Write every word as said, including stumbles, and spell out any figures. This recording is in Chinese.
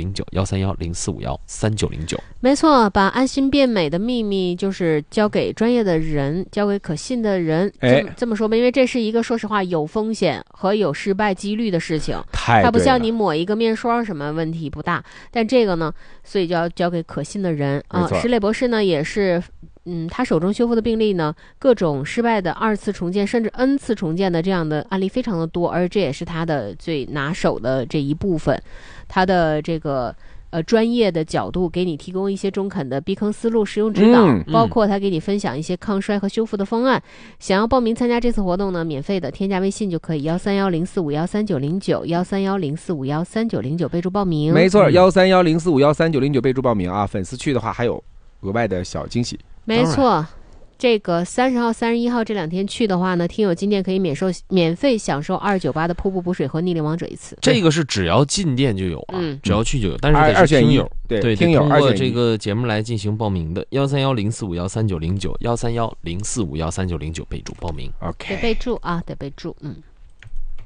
零九，幺三幺零四五幺三九零九。 没错，把安心变美的秘密就是交给专业的人，交给可信的人。 哎， 这么这么说吧，因为这是一个说实话有风险和有失败几率的事情， 太它不像你抹一个面霜什么问题不大，但这个呢，所以就要交给可信的人啊。石磊博士呢也是。嗯，他手中修复的病例呢，各种失败的二次重建甚至 N 次重建的这样的案例非常的多，而这也是他的最拿手的这一部分。他的这个呃专业的角度给你提供一些中肯的避坑思路、使用指导， 嗯、 包括他给你分享一些抗衰和修复的方案。想要报名参加这次活动呢，免费的，添加微信就可以，幺三幺零四五幺三九零九，幺三幺零四五幺三九零九，备注报名。 没错，幺三幺零四五幺三九零九，备注报名啊！粉丝去的话还有额外的小惊喜。 没错，这个三十号、三十一号这两天去的话呢，听友进店可以免收免费享受二九八的瀑布补水和逆龄王者一次。 这个是只要进店就有啊， 嗯、 只要去就有，但是得是听友， 对对， 听友通过这个节目来进行报名的，幺三幺零四五幺三九零九，幺三幺零四五幺三九零九，备注报名。 OK， 得备注啊，得备注，嗯。